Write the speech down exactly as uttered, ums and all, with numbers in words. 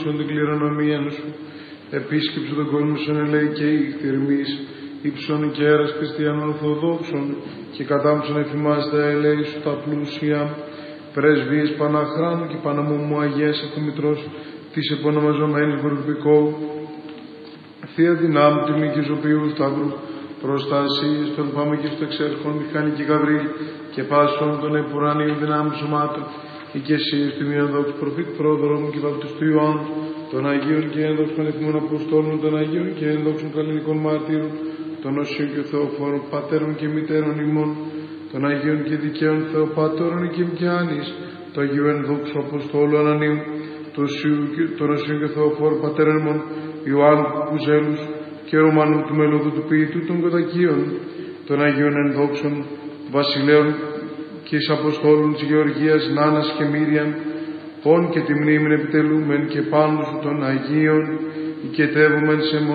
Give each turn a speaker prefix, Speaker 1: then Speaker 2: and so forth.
Speaker 1: την κληρονομία σου, επίσκεψε τον κόσμο σου ελέη και ηχθηρμής, ύψων και αέρας χριστιανών Ορθοδόξων, και κατάμψον εφημάς τα ελέη σου τα πλούσια, πρέσβειες Παναχράνου και Παναμόμου Αγίας Αυτομητρός, της επωνομαζομένης Γορυπικό, Θεία Δυνάμου του Νίκης Οποίου Σταύρου, προστασίες των πάμε και στο εξέρχον Μηχάνη και Γαβρίλ, και πάσων των επουρανίων δυνάμων σωμάτων, η και εσύ του μη ενδόξου προφήτου πρόδρομου και βαπτιστού Ιωάννου, των Αγίων και ενδόξων πανεθυμών Αποστόλων, των Αγίων και ενδόξων καλλινικών μάρτυρων, των Όσιων και Θεοφόρων πατέρων και μητέρων ημών, των Αγίων και δικαίων Θεοπατώρων και Μικιάνης, του Αγίου ενδόξου Αποστόλου Ανανίου, των Όσιων και Θεοφόρων πατέρων ημών, Ιωάννου Κουκουζέλους και Ρωμανού του Μελωδού του Ποιητού των Κοτακίων, των Αγίων ενδόξων Βασιλέων και εις Αποστόλων της Γεωργίας Νάνας και Μύριαν, πόν και τη μνήμην επιτελούμεν και πάντως των Αγίων, οικετεύομεν σε